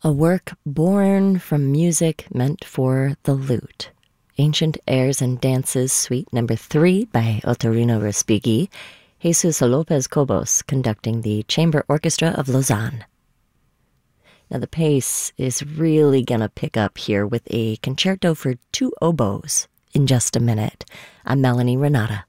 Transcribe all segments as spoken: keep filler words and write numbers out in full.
A work born from music meant for the lute. Ancient Airs and Dances, Suite Number three by Otorino Respighi, Jesus Lopez Cobos conducting the Chamber Orchestra of Lausanne. Now the pace is really gonna pick up here with a concerto for two oboes in just a minute. I'm Melanie Renata.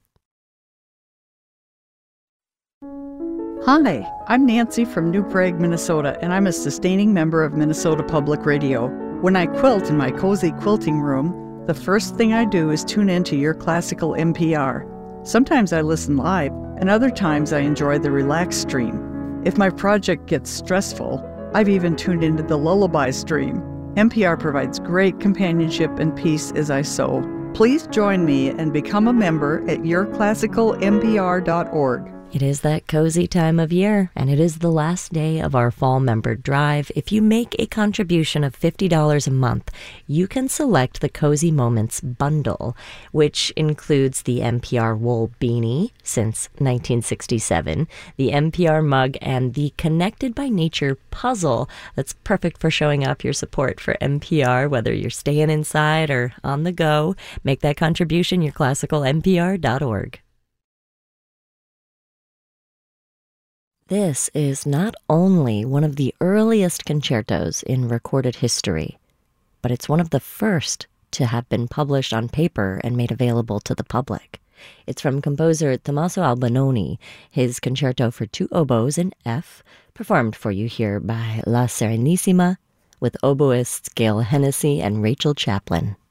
Hi, I'm Nancy from New Prague, Minnesota, and I'm a sustaining member of Minnesota Public Radio. When I quilt in my cozy quilting room, the first thing I do is tune into Your Classical N P R. Sometimes I listen live, and other times I enjoy the relaxed stream. If my project gets stressful, I've even tuned into the lullaby stream. N P R provides great companionship and peace as I sew. Please join me and become a member at your classical n p r dot org. It is that cozy time of year, and it is the last day of our fall member drive. If you make a contribution of fifty dollars a month, you can select the Cozy Moments bundle, which includes the N P R wool beanie since nineteen sixty-seven, the N P R mug, and the Connected by Nature puzzle that's perfect for showing off your support for N P R, whether you're staying inside or on the go. Make that contribution, your classical n p r dot org. This is not only one of the earliest concertos in recorded history, but it's one of the first to have been published on paper and made available to the public. It's from composer Tommaso Albinoni, his concerto for two oboes in F, performed for you here by La Serenissima, with oboists Gail Hennessy and Rachel Chaplin.